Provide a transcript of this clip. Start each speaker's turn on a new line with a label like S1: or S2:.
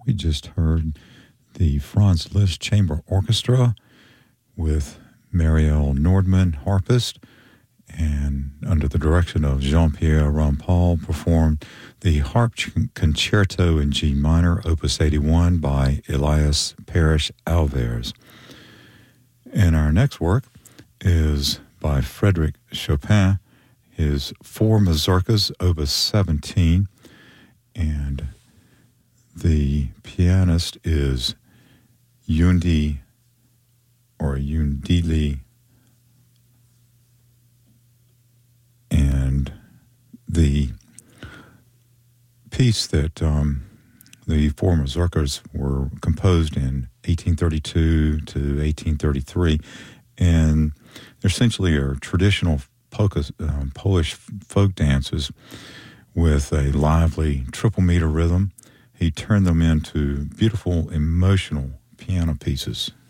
S1: We just heard the Franz Liszt Chamber Orchestra with Marielle Nordman, harpist, and under the direction of Jean-Pierre Rampal, performed the Harp Concerto in G minor, Opus 81 by Elias Parrish Alvarez. And our next work is by Frédéric Chopin, his Four Mazurkas, Opus 17, and the pianist is Yundili, and the piece that the Four Mazurkas were composed in 1832 to 1833, and they're essentially are traditional Polish folk dances with a lively triple meter rhythm. He turned them into beautiful, emotional piano pieces.